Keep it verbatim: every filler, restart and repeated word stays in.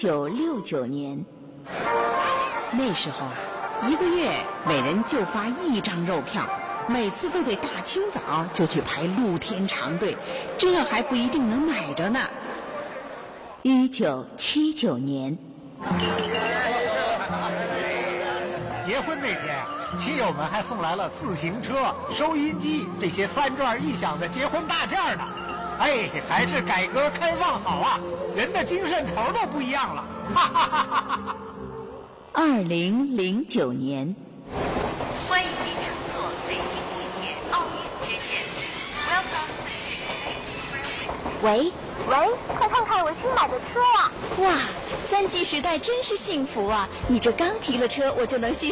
九六九年， 那时候啊，一个月每人就发一张肉票，每次都得大清早就去排露天长队，这还不一定能买着呢。 一九七九年， 结婚那天啊，亲友们还送来了自行车、收音机这些三转一响的结婚大件呢。哎，还是改革开放好啊，人的精神头都不一样了。哈哈哈哈哈。 二零零九年， 欢迎您乘坐北京地铁奥运支线。Welcome to 喂喂，快看看我新买的车啊！ 哇，三 G 时代真是幸福啊！你这刚提了车，我就能欣